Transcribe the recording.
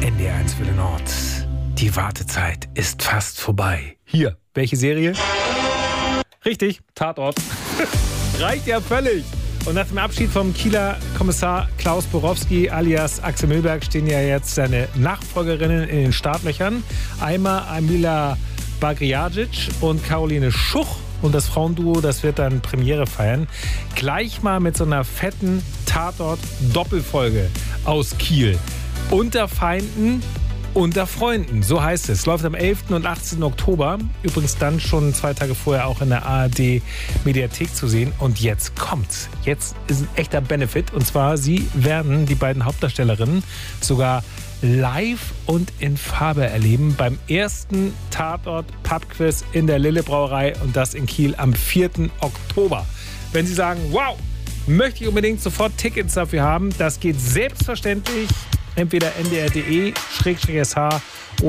NDR1 für den Nord. Die Wartezeit ist fast vorbei. Hier, welche Serie? Richtig, Tatort. Reicht ja völlig. Und nach dem Abschied vom Kieler Kommissar Klaus Borowski alias Axel Milberg stehen ja jetzt seine Nachfolgerinnen in den Startlöchern. Einmal Amila Bagriagic und Caroline Schuch. Und das Frauenduo, das wird dann Premiere feiern. Gleich mal mit so einer fetten Tatort-Doppelfolge aus Kiel. Unter Feinden, unter Freunden, so heißt es. Läuft am 11. und 18. Oktober. Übrigens dann schon 2 Tage vorher auch in der ARD-Mediathek zu sehen. Und jetzt kommt's. Jetzt ist ein echter Benefit. Und zwar, sie werden, die beiden Hauptdarstellerinnen, sogar live und in Farbe erleben beim ersten Tatort-Pubquiz in der Lille Brauerei und das in Kiel am 4. Oktober. Wenn Sie sagen, wow, möchte ich unbedingt sofort Tickets dafür haben, das geht selbstverständlich entweder ndr.de/sh